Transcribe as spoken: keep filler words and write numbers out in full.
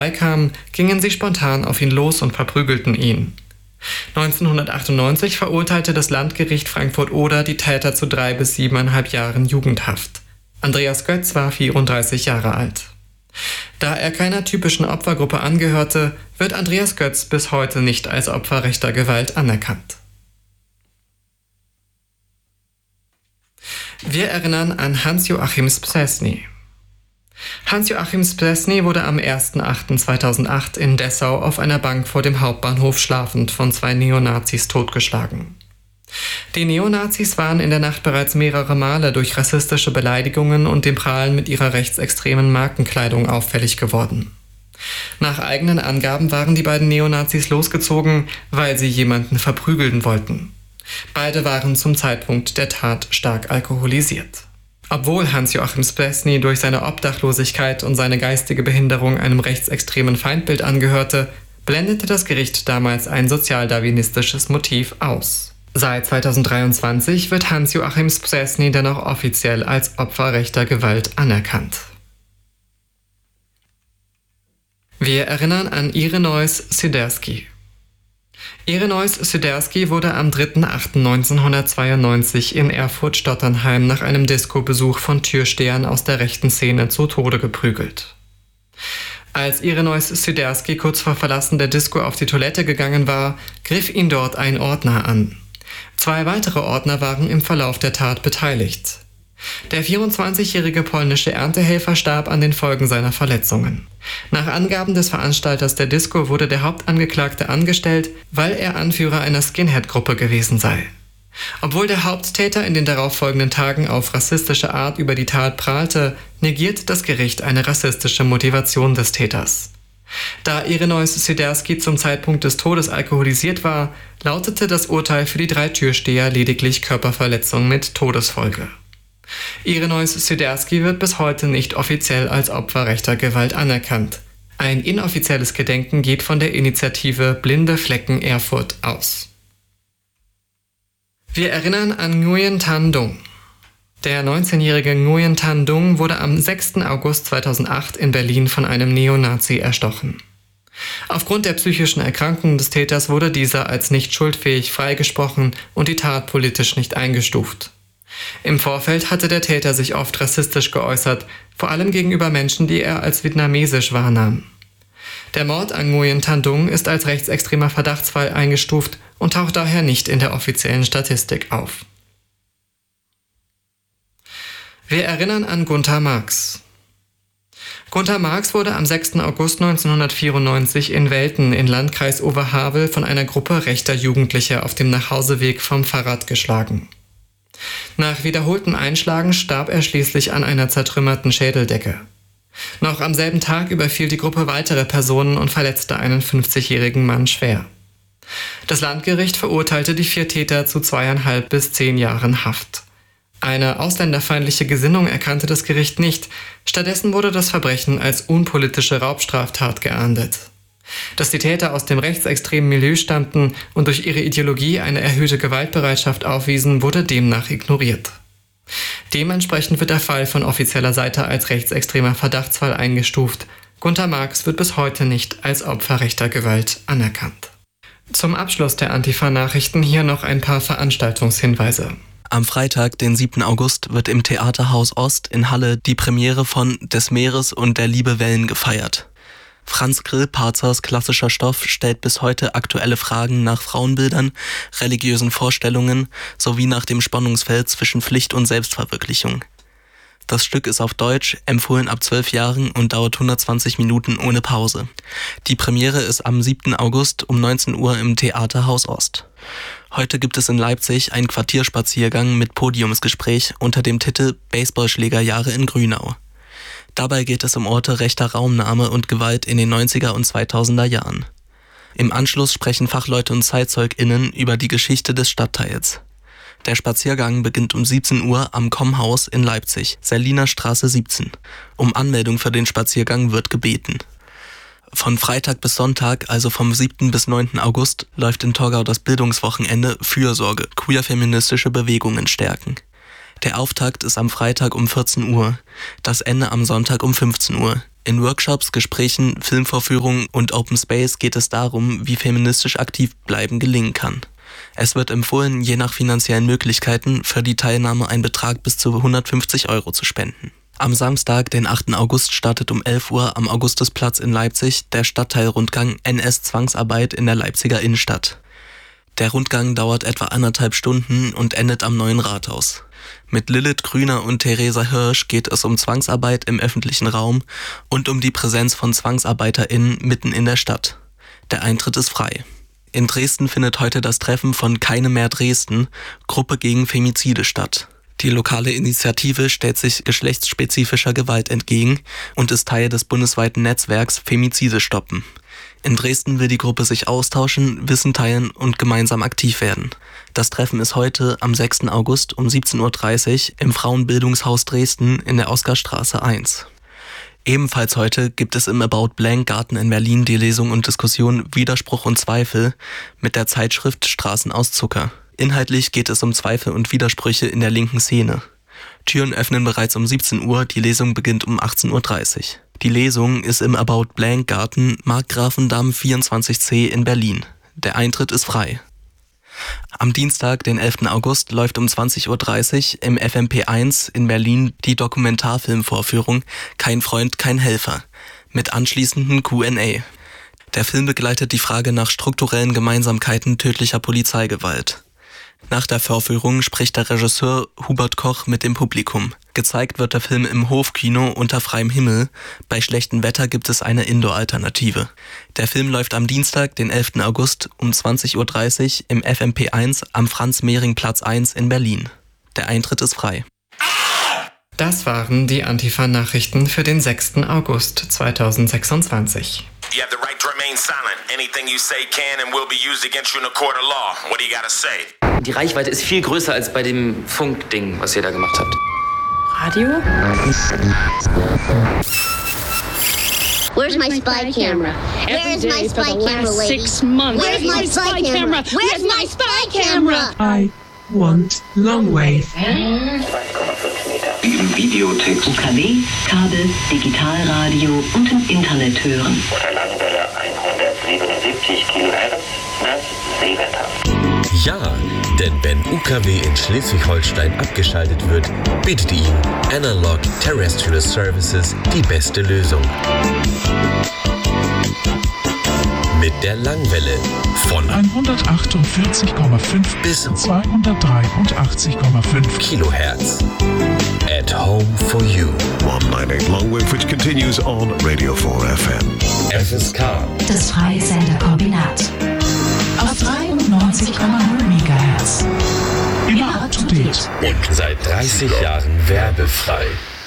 kamen, gingen sie spontan auf ihn los und verprügelten ihn. neunzehnhundertachtundneunzig verurteilte das Landgericht Frankfurt-Oder die Täter zu drei bis siebeneinhalb Jahren Jugendhaft. Andreas Götz war vierunddreißig Jahre alt. Da er keiner typischen Opfergruppe angehörte, wird Andreas Götz bis heute nicht als Opfer rechter Gewalt anerkannt. Wir erinnern an Hans-Joachim Szczesny. Hans-Joachim Szczesny wurde am ersten achten zweitausendacht in Dessau auf einer Bank vor dem Hauptbahnhof schlafend von zwei Neonazis totgeschlagen. Die Neonazis waren in der Nacht bereits mehrere Male durch rassistische Beleidigungen und dem Prahlen mit ihrer rechtsextremen Markenkleidung auffällig geworden. Nach eigenen Angaben waren die beiden Neonazis losgezogen, weil sie jemanden verprügeln wollten. Beide waren zum Zeitpunkt der Tat stark alkoholisiert. Obwohl Hans-Joachim Szczesny durch seine Obdachlosigkeit und seine geistige Behinderung einem rechtsextremen Feindbild angehörte, blendete das Gericht damals ein sozialdarwinistisches Motiv aus. Seit zweitausenddreiundzwanzig wird Hans-Joachim Szczesny dennoch offiziell als Opfer rechter Gewalt anerkannt. Wir erinnern an Ireneusz Siderski. Ireneusz Siderski wurde am dritten achten neunzehnhundertzweiundneunzig in Erfurt-Stotternheim nach einem Disco-Besuch von Türstehern aus der rechten Szene zu Tode geprügelt. Als Ireneusz Siderski kurz vor Verlassen der Disco auf die Toilette gegangen war, griff ihn dort ein Ordner an. Zwei weitere Ordner waren im Verlauf der Tat beteiligt. Der vierundzwanzigjährige polnische Erntehelfer starb an den Folgen seiner Verletzungen. Nach Angaben des Veranstalters der Disco wurde der Hauptangeklagte angestellt, weil er Anführer einer Skinhead-Gruppe gewesen sei. Obwohl der Haupttäter in den darauffolgenden Tagen auf rassistische Art über die Tat prahlte, negiert das Gericht eine rassistische Motivation des Täters. Da Ireneusz Siderski zum Zeitpunkt des Todes alkoholisiert war, lautete das Urteil für die drei Türsteher lediglich Körperverletzung mit Todesfolge. Ireneusz Siderski wird bis heute nicht offiziell als Opfer rechter Gewalt anerkannt. Ein inoffizielles Gedenken geht von der Initiative Blinde Flecken Erfurt aus. Wir erinnern an Nguyen Thanh Dung. Der neunzehnjährige Nguyen Thanh Dung wurde am sechsten August zweitausendacht in Berlin von einem Neonazi erstochen. Aufgrund der psychischen Erkrankung des Täters wurde dieser als nicht schuldfähig freigesprochen und die Tat politisch nicht eingestuft. Im Vorfeld hatte der Täter sich oft rassistisch geäußert, vor allem gegenüber Menschen, die er als vietnamesisch wahrnahm. Der Mord an Nguyen Thanh Dung ist als rechtsextremer Verdachtsfall eingestuft und taucht daher nicht in der offiziellen Statistik auf. Wir erinnern an Gunter Marx. Gunter Marx wurde am sechsten August neunzehnhundertvierundneunzig in Welten in Landkreis Oberhavel von einer Gruppe rechter Jugendlicher auf dem Nachhauseweg vom Fahrrad geschlagen. Nach wiederholtem Einschlagen starb er schließlich an einer zertrümmerten Schädeldecke. Noch am selben Tag überfiel die Gruppe weitere Personen und verletzte einen fünfzigjährigen Mann schwer. Das Landgericht verurteilte die vier Täter zu zweieinhalb bis zehn Jahren Haft. Eine ausländerfeindliche Gesinnung erkannte das Gericht nicht, stattdessen wurde das Verbrechen als unpolitische Raubstraftat geahndet. Dass die Täter aus dem rechtsextremen Milieu stammten und durch ihre Ideologie eine erhöhte Gewaltbereitschaft aufwiesen, wurde demnach ignoriert. Dementsprechend wird der Fall von offizieller Seite als rechtsextremer Verdachtsfall eingestuft. Gunter Marx wird bis heute nicht als Opfer rechter Gewalt anerkannt. Zum Abschluss der Antifa-Nachrichten hier noch ein paar Veranstaltungshinweise. Am Freitag, den siebten August, wird im Theaterhaus Ost in Halle die Premiere von Des Meeres und der Liebe Wellen gefeiert. Franz Grillparzers klassischer Stoff stellt bis heute aktuelle Fragen nach Frauenbildern, religiösen Vorstellungen sowie nach dem Spannungsfeld zwischen Pflicht und Selbstverwirklichung. Das Stück ist auf Deutsch, empfohlen ab zwölf Jahren und dauert hundertzwanzig Minuten ohne Pause. Die Premiere ist am siebten August um neunzehn Uhr im Theaterhaus Ost. Heute gibt es in Leipzig einen Quartierspaziergang mit Podiumsgespräch unter dem Titel Baseballschlägerjahre in Grünau. Dabei geht es um Orte rechter Raumnahme und Gewalt in den neunziger und zweitausender Jahren. Im Anschluss sprechen Fachleute und ZeitzeugInnen über die Geschichte des Stadtteils. Der Spaziergang beginnt um siebzehn Uhr am Kommhaus in Leipzig, Seliner Straße siebzehn. Um Anmeldung für den Spaziergang wird gebeten. Von Freitag bis Sonntag, also vom siebten bis neunten August, läuft in Torgau das Bildungswochenende Fürsorge, queer-feministische Bewegungen stärken. Der Auftakt ist am Freitag um vierzehn Uhr, das Ende am Sonntag um fünfzehn Uhr. In Workshops, Gesprächen, Filmvorführungen und Open Space geht es darum, wie feministisch aktiv bleiben gelingen kann. Es wird empfohlen, je nach finanziellen Möglichkeiten für die Teilnahme einen Betrag bis zu hundertfünfzig Euro zu spenden. Am Samstag, den achten August, startet um elf Uhr am Augustusplatz in Leipzig der Stadtteilrundgang N S Zwangsarbeit in der Leipziger Innenstadt. Der Rundgang dauert etwa anderthalb Stunden und endet am Neuen Rathaus. Mit Lilith Grüner und Theresa Hirsch geht es um Zwangsarbeit im öffentlichen Raum und um die Präsenz von ZwangsarbeiterInnen mitten in der Stadt. Der Eintritt ist frei. In Dresden findet heute das Treffen von Keine mehr Dresden, Gruppe gegen Femizide statt. Die lokale Initiative stellt sich geschlechtsspezifischer Gewalt entgegen und ist Teil des bundesweiten Netzwerks Femizide stoppen. In Dresden will die Gruppe sich austauschen, Wissen teilen und gemeinsam aktiv werden. Das Treffen ist heute am sechsten August um siebzehn Uhr dreißig im Frauenbildungshaus Dresden in der Oskarstraße eins. Ebenfalls heute gibt es im About Blank Garten in Berlin die Lesung und Diskussion Widerspruch und Zweifel mit der Zeitschrift Straßen aus Zucker. Inhaltlich geht es um Zweifel und Widersprüche in der linken Szene. Türen öffnen bereits um siebzehn Uhr, die Lesung beginnt um achtzehn Uhr dreißig. Die Lesung ist im About Blank Garten Markgrafendamm vierundzwanzig c in Berlin. Der Eintritt ist frei. Am Dienstag, den elften August, läuft um zwanzig Uhr dreißig im F M P eins in Berlin die Dokumentarfilmvorführung Kein Freund, kein Helfer mit anschließenden Q and A. Der Film begleitet die Frage nach strukturellen Gemeinsamkeiten tödlicher Polizeigewalt. Nach der Vorführung spricht der Regisseur Hubert Koch mit dem Publikum. Gezeigt wird der Film im Hofkino unter freiem Himmel. Bei schlechtem Wetter gibt es eine Indoor-Alternative. Der Film läuft am Dienstag, den elften August um zwanzig Uhr dreißig im F M P eins am Franz-Mehring-Platz eins in Berlin. Der Eintritt ist frei. Das waren die Antifa-Nachrichten für den sechsten August zweitausendsechsundzwanzig. You have the right to remain silent. Anything you say can and will be used against you in a court of law. What do you gotta say? Die Reichweite ist viel größer als bei dem Funkding, was ihr da gemacht habt. Radio? Where's my spy camera? Where is my spy camera, lady? Six months. Where's my spy camera? Where's my spy camera? I want long wave. Im Videotext. U K W, Kabel, Digitalradio und im Internet hören. Unter Langwelle hundertsiebenundsiebzig Kilohertz, das Seewetter. Ja, denn wenn U K W in Schleswig-Holstein abgeschaltet wird, bietet Ihnen Analog Terrestrial Services die beste Lösung. Mit der Langwelle von hundertachtundvierzig Komma fünf bis zweihundertdreiundachtzig Komma fünf Kilohertz. At home for you. one ninety-eight Longwave, which continues on Radio four F M. F S K. Das freie Senderkombinat. Auf dreiundneunzig Komma null Megahertz. Immer up to date. Und seit dreißig Jahren werbefrei.